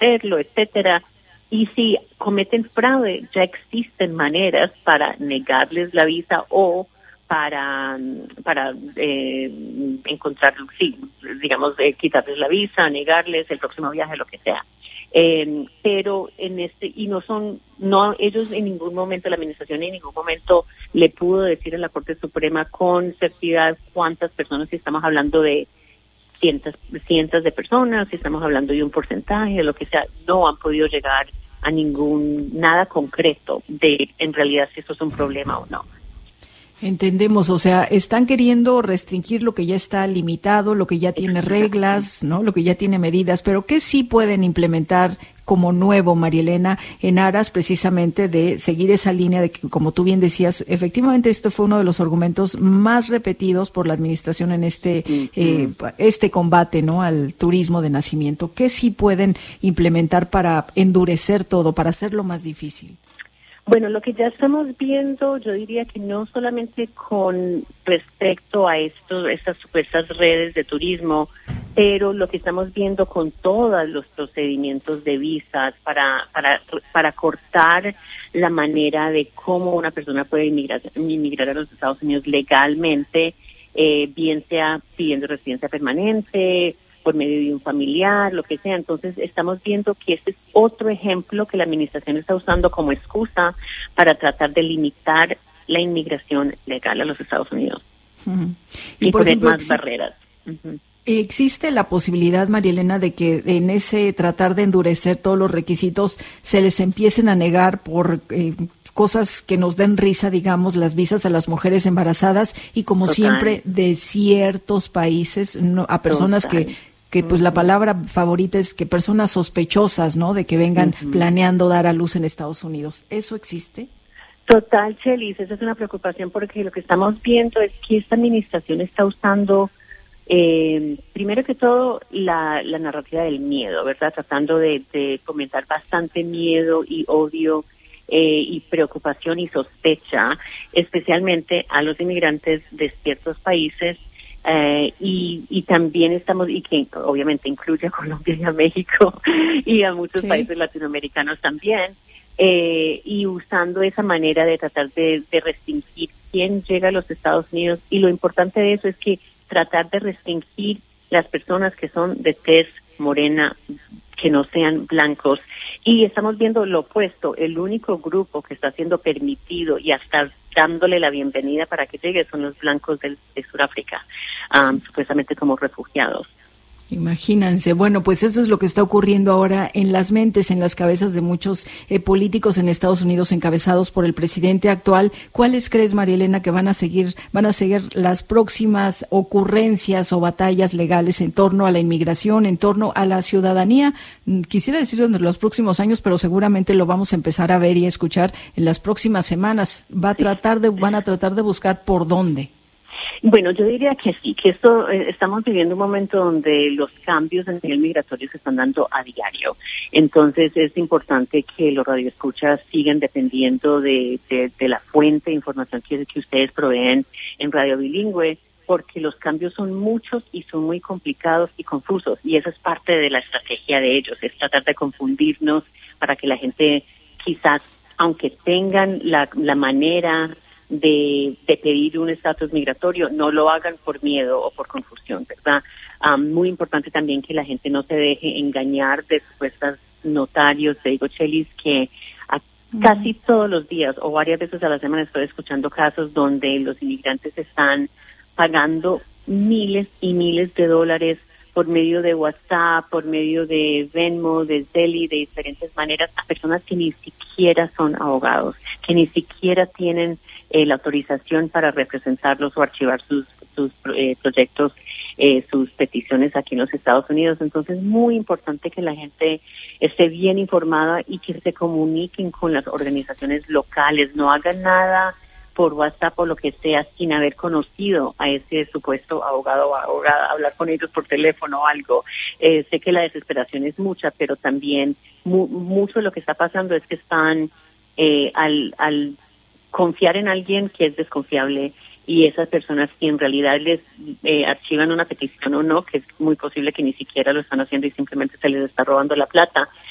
hacerlo, etcétera. Y si cometen fraude, ya existen maneras para negarles la visa o para encontrar, sí, digamos, quitarles la visa, negarles el próximo viaje, lo que sea. Pero ellos en ningún momento, la administración en ningún momento le pudo decir a la Corte Suprema con certidumbre cuántas personas, si estamos hablando de cientos de personas, si estamos hablando de un porcentaje, lo que sea, no han podido llegar a nada concreto de en realidad si esto es un problema o no. Entendemos, o sea, están queriendo restringir lo que ya está limitado, lo que ya tiene reglas, ¿no? Lo que ya tiene medidas, pero ¿qué sí pueden implementar como nuevo, María Elena, en aras precisamente de seguir esa línea de que, como tú bien decías, efectivamente este fue uno de los argumentos más repetidos por la administración en este combate, ¿no?, al turismo de nacimiento? ¿Qué sí pueden implementar para endurecer todo, para hacerlo más difícil? Bueno, lo que ya estamos viendo, yo diría que no solamente con respecto a estas supuestas redes de turismo, pero lo que estamos viendo con todos los procedimientos de visas para cortar la manera de cómo una persona puede inmigrar a los Estados Unidos legalmente, bien sea pidiendo residencia permanente, por medio de un familiar, lo que sea. Entonces estamos viendo que este es otro ejemplo que la administración está usando como excusa para tratar de limitar la inmigración legal a los Estados Unidos y por poner ejemplo, más barreras. ¿Existe la posibilidad, María Elena, de que en ese tratar de endurecer todos los requisitos se les empiecen a negar por cosas que nos den risa, digamos, las visas a las mujeres embarazadas y como siempre de ciertos países a personas que pues la palabra favorita es que personas sospechosas, ¿no?, de que vengan planeando dar a luz en Estados Unidos? ¿Eso existe? Total, Chelis, esa es una preocupación porque lo que estamos viendo es que esta administración está usando primero que todo la narrativa del miedo, ¿verdad? Tratando de fomentar bastante miedo y odio y preocupación y sospecha, especialmente a los inmigrantes de ciertos países, y también y que obviamente incluye a Colombia y a México y a muchos países latinoamericanos también, y usando esa manera de tratar de restringir quién llega a los Estados Unidos. Y lo importante de eso es que tratar de restringir las personas que son de tez morena, que no sean blancos. Y estamos viendo lo opuesto, el único grupo que está siendo permitido y hasta dándole la bienvenida para que llegue son los blancos de Sudáfrica, supuestamente como refugiados. Imagínense. Bueno, pues eso es lo que está ocurriendo ahora en las mentes, en las cabezas de muchos políticos en Estados Unidos encabezados por el presidente actual. ¿Cuáles crees, María Elena, que van a seguir las próximas ocurrencias o batallas legales en torno a la inmigración, en torno a la ciudadanía? Quisiera decir en los próximos años, pero seguramente lo vamos a empezar a ver y a escuchar en las próximas semanas. Van a tratar de buscar por dónde. Bueno, yo diría que sí, que estamos viviendo un momento donde los cambios en nivel migratorio se están dando a diario. Entonces es importante que los radioescuchas sigan dependiendo de la fuente de información que ustedes proveen en Radio Bilingüe, porque los cambios son muchos y son muy complicados y confusos, y eso es parte de la estrategia de ellos, es tratar de confundirnos para que la gente quizás, aunque tengan la manera de pedir un estatus migratorio, no lo hagan por miedo o por confusión, ¿verdad? Muy importante también que la gente no se deje engañar de supuestos notarios. Te digo, Chelis, que casi todos los días o varias veces a la semana estoy escuchando casos donde los inmigrantes están pagando miles y miles de dólares por medio de WhatsApp, por medio de Venmo, de Zelle, de diferentes maneras, a personas que ni siquiera son abogados, que ni siquiera tienen la autorización para representarlos o archivar sus proyectos, sus peticiones aquí en los Estados Unidos. Entonces es muy importante que la gente esté bien informada y que se comuniquen con las organizaciones locales, no hagan nada por WhatsApp o lo que sea sin haber conocido a ese supuesto abogado o abogada, hablar con ellos por teléfono o algo. Sé que la desesperación es mucha, pero también mucho de lo que está pasando es que están al confiar en alguien que es desconfiable, y esas personas que en realidad les archivan una petición o no, que es muy posible que ni siquiera lo están haciendo y simplemente se les está robando la plata,